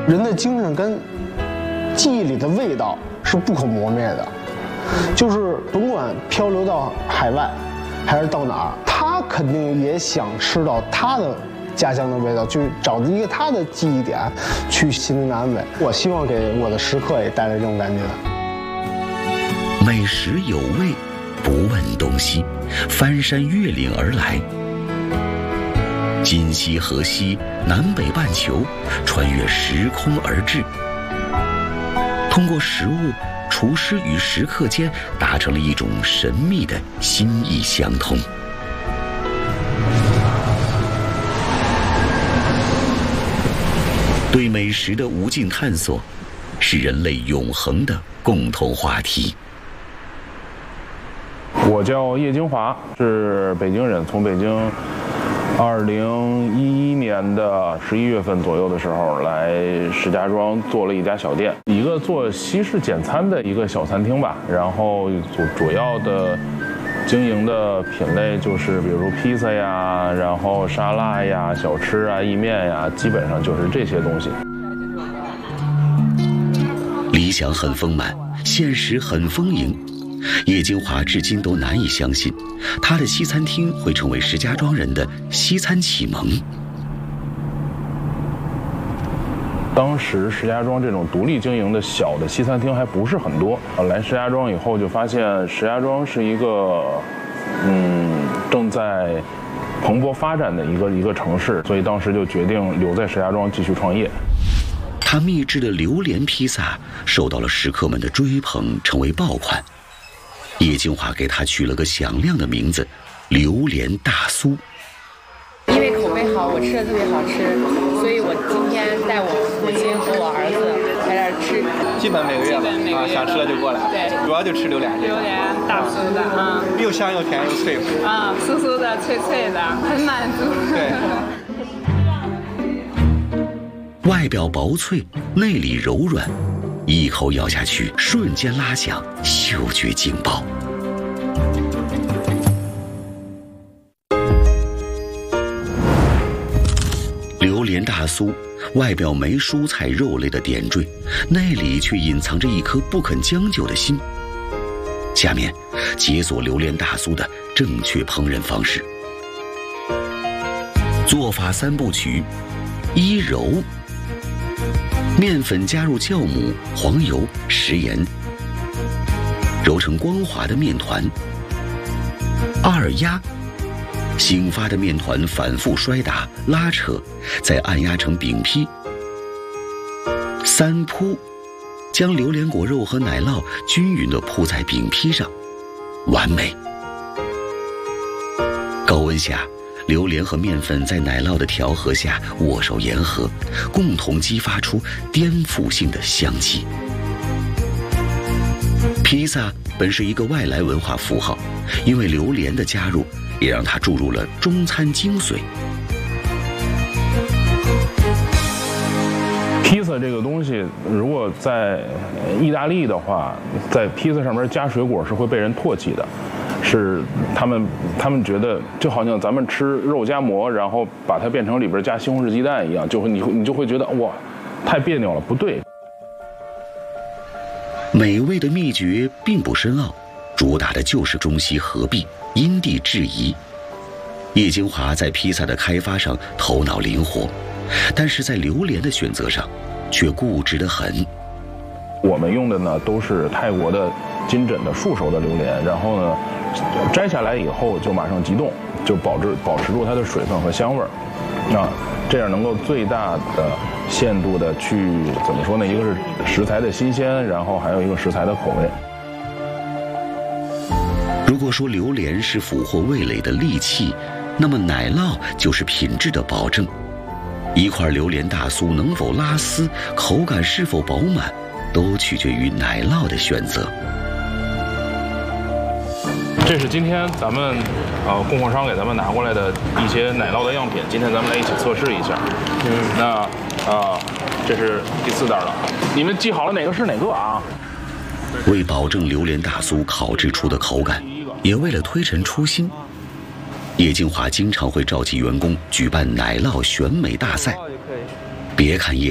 人的精神跟记忆里的味道是不可磨灭的，就是甭管漂流到海外，还是到哪儿，他肯定也想吃到他的家乡的味道，去找一个他的记忆点，去心灵的安慰。我希望给我的食客也带来这种感觉。 美食有味，不问东西，翻山越岭而来。今夕何夕，南北半球，穿越时空而至。通过食物，厨师与食客间达成了一种神秘的心意相通。对美食的无尽探索，是人类永恒的共同话题。 我叫叶金华，是北京人，从北京2011年的11月份左右的时候来石家庄做了一家小店，一个做西式简餐的一个小餐厅吧。然后主要的经营的品类就是比如披萨呀，然后沙拉呀、小吃啊、意面呀，基本上就是这些东西。 理想很丰满，现实很丰盈。叶金华至今都难以相信，他的西餐厅会成为石家庄人的西餐启蒙。 当时石家庄这种独立经营的小的西餐厅还不是很多，来石家庄以后就发现石家庄是一个正在蓬勃发展的一个城市，所以当时就决定留在石家庄继续创业。 他秘制的榴莲披萨受到了食客们的追捧，成为爆款。叶金华给他取了个响亮的名字——榴莲大酥。 因为口碑好，我吃的特别好吃，所以我今天带我母亲和我儿子来这儿吃， 基本每个月吧，想吃了就过来。 对， 主要就吃榴莲。 榴莲大酥的又香又甜又脆。 酥酥的、脆脆的，很满足。 对。 外表薄脆，内里柔软，一口咬下去，瞬间拉响，嗅觉劲爆。榴莲大酥，外表没蔬菜肉类的点缀，内里却隐藏着一颗不肯将就的心。下面，解锁榴莲大酥的正确烹饪方式。做法3部曲：一揉。面粉加入酵母、黄油、食盐，揉成光滑的面团。2压，醒发的面团反复摔打、拉扯，再按压成饼坯。3铺，将榴莲果肉和奶酪均匀地铺在饼坯上，完美。高温下，榴莲和面粉在奶酪的调和下握手言和，共同激发出颠覆性的香气。披萨本是一个外来文化符号，因为榴莲的加入，也让它注入了中餐精髓。 披萨这个东西，如果在意大利的话，在披萨上面加水果是会被人唾弃的。是他们觉得就好像咱们吃肉夹馍，然后把它变成里边加西红柿鸡蛋一样，你就会觉得哇，太别扭了，不对。 美味的秘诀并不深奥，主打的就是中西合璧，因地制宜。叶金华在披萨的开发上头脑灵活，但是在榴莲的选择上却固执得很。 我们用的呢都是泰国的金枕的树熟的榴莲，然后呢摘下来以后就马上急冻，就保持住它的水分和香味儿，这样能够最大的限度的去怎么说呢？一个是食材的新鲜，然后还有一个食材的口味。 如果说榴莲是俘获味蕾的利器，那么奶酪就是品质的保证。一块榴莲大酥能否拉丝，口感是否饱满，都取决于奶酪的选择。 这是今天咱们供货商给咱们拿过来的一些奶酪的样品，今天咱们来一起测试一下。那这是第4袋了，你们记好了哪个是哪个啊？ 为保证榴莲大酥烤制出的口感，也为了推陈出新，叶金华经常会召集员工举办奶酪选美大赛。别看叶